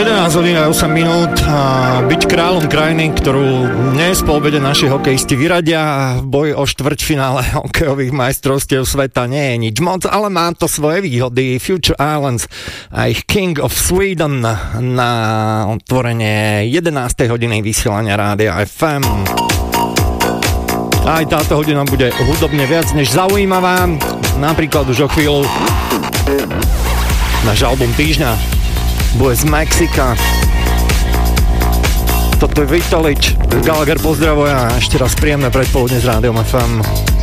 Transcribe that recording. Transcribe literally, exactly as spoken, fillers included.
jedenásť hodín a osem minút a byť kráľom krajiny, ktorú dnes po obede naši hokejisti vyradia v boji o štvrťfinále hokejových majstrovstiev sveta, nie je nič moc, ale má to svoje výhody. Future Islands a ich King of Sweden na otvorenie jedenástej hodiny vysielania Rádia ef em. Aj táto hodina bude hudobne viac než zaujímavá. Napríklad už o chvíľu náš album týždňa bude z Mexika. Toto je Vitalič. Gallagher pozdravuje a ešte raz príjemné predpoludne s Rádiom ef em.